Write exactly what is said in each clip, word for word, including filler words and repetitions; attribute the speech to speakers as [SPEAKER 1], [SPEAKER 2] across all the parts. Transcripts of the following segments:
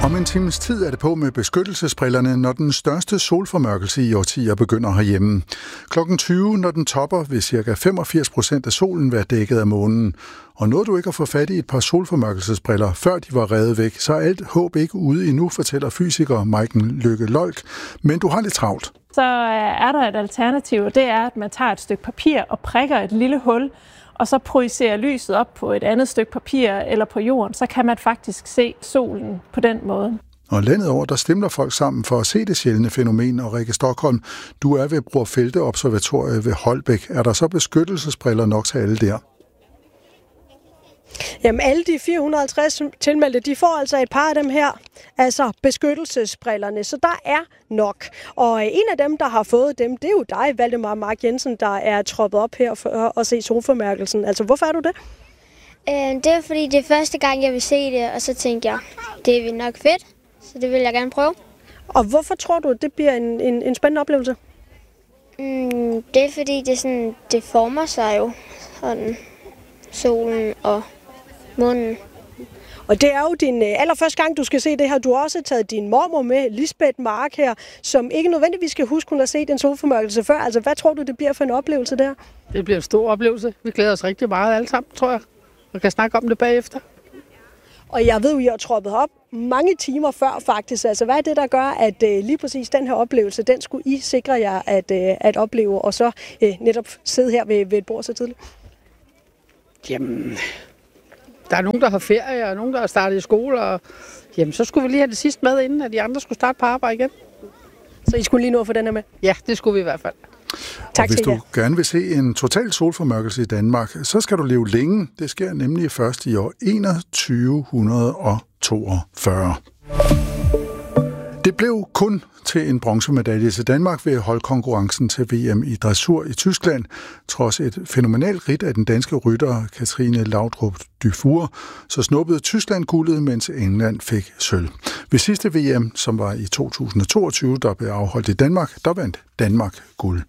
[SPEAKER 1] Om en times tid er det på med beskyttelsesbrillerne, når den største solformørkelse i årtier begynder herhjemme. Klokken tyve, når den topper, vil ca. femogfirs procent af solen være dækket af månen. Og nåede du ikke at få fat i et par solformørkelsesbriller, før de var revet væk, så er alt håb ikke ude endnu, fortæller fysiker Maiken Lykke Lolk. Men du har lidt travlt.
[SPEAKER 2] Så er der et alternativ, og det er, at man tager et stykke papir og prikker et lille hul, og så projicerer lyset op på et andet stykke papir eller på jorden, så kan man faktisk se solen på den måde.
[SPEAKER 1] Og landet over, der stemmer folk sammen for at se det sjældne fænomen. Og Rikke Stockholm, du er ved Bror Felte Observatoriet ved Holbæk. Er der så beskyttelsesbriller nok til alle der?
[SPEAKER 3] Jamen alle de fire hundrede og halvtreds tilmeldte, de får altså et par af dem her, altså beskyttelsesbrillerne, så der er nok. Og en af dem, der har fået dem, det er jo dig, Valdemar Mark Jensen, der er troppet op her for at se solformørkelsen. Altså hvorfor er du det?
[SPEAKER 4] Øh, det er fordi, det er første gang, jeg vil se det, og så tænkte jeg, det er nok fedt, så det vil jeg gerne prøve.
[SPEAKER 3] Og hvorfor tror du, at det bliver en, en, en spændende oplevelse?
[SPEAKER 4] Mm, det er fordi, det, sådan, det former sig jo, sådan solen og månen.
[SPEAKER 3] Og det er jo din allerførste gang, du skal se det her. Du har også taget din mormor med, Lisbeth Mark her, som ikke nødvendigvis skal huske, hun har set en solformørkelse før. Altså, hvad tror du, det bliver for en oplevelse der?
[SPEAKER 5] Det bliver en stor oplevelse. Vi glæder os rigtig meget alle sammen, tror jeg. Og kan snakke om det bagefter.
[SPEAKER 3] Og jeg ved jo, I har troppet op mange timer før faktisk. Altså, hvad er det, der gør, at uh, lige præcis den her oplevelse, den skulle I sikre jer at, uh, at opleve, og så uh, netop sidde her ved, ved et bord så tidligt?
[SPEAKER 5] Jamen, der er nogen, der har ferie, og nogen, der har startet i skole, og jamen, så skulle vi lige have det sidste med, inden at de andre skulle starte på arbejde igen.
[SPEAKER 3] Så I skulle lige nå at få den her med?
[SPEAKER 5] Ja, det skulle vi i hvert fald.
[SPEAKER 3] Tak
[SPEAKER 1] og hvis
[SPEAKER 3] til
[SPEAKER 1] du gerne vil se en total solformørkelse i Danmark, så skal du leve længe. Det sker nemlig først i år enogtyve toogfyrre. Det blev kun til en bronzemedalje til Danmark ved holdkonkurrencen til V M i dressur i Tyskland, trods et fænomenalt ridt af den danske rytter Katrine Laudrup Dufour, så snuppede Tyskland guldet, mens England fik sølv. Ved sidste V M, som var i to tusind og toogtyve, der blev afholdt i Danmark, der vandt Danmark guld.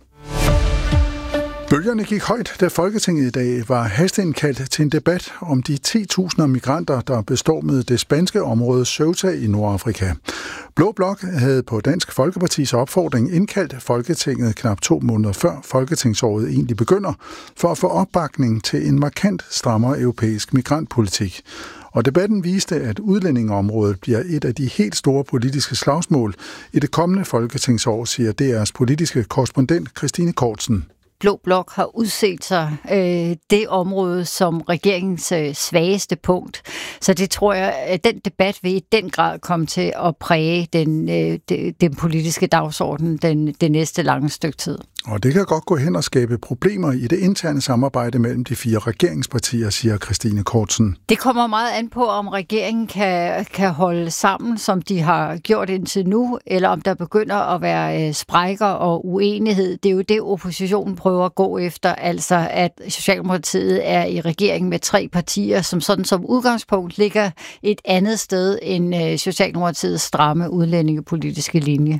[SPEAKER 1] Bølgerne gik højt, da Folketinget i dag var hasteindkaldt til en debat om de ti tusinder migranter, der bestormede det spanske område Ceuta i Nordafrika. Blå Blok havde på Dansk Folkepartis opfordring indkaldt Folketinget knap to måneder før folketingsåret egentlig begynder, for at få opbakning til en markant strammere europæisk migrantpolitik. Og debatten viste, at udlændingeområdet bliver et af de helt store politiske slagsmål i det kommende folketingsår, siger D R's politiske korrespondent Christine Kortsen.
[SPEAKER 6] Blå Blok har udset sig øh, det område som regeringens øh, svageste punkt. Så det tror jeg, at den debat vil i den grad komme til at præge den, øh, de, den politiske dagsorden den, det næste lange stykke tid.
[SPEAKER 1] Og det kan godt gå hen og skabe problemer i det interne samarbejde mellem de fire regeringspartier, siger Christine Kortsen.
[SPEAKER 6] Det kommer meget an på, om regeringen kan, kan holde sammen, som de har gjort indtil nu, eller om der begynder at være øh, sprækker og uenighed. Det er jo det, oppositionen prøver at gå efter, altså at Socialdemokratiet er i regering med tre partier, som sådan som udgangspunkt ligger et andet sted end øh, Socialdemokratiets stramme udlændingepolitiske linje.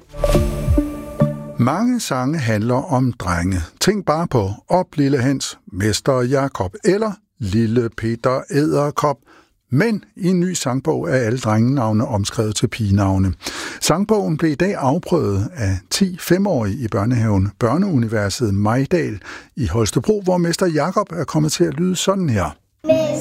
[SPEAKER 1] Mange sange handler om drenge. Tænk bare på Op Lille Hans, Mester Jakob eller Lille Peter Edderkop. Men i en ny sangbog er alle drengenavne omskrevet til pigenavne. Sangbogen blev i dag afprøvet af ti femårige i børnehaven Børneuniverset Majdal i Holstebro, hvor Mester Jakob er kommet til at lyde sådan her.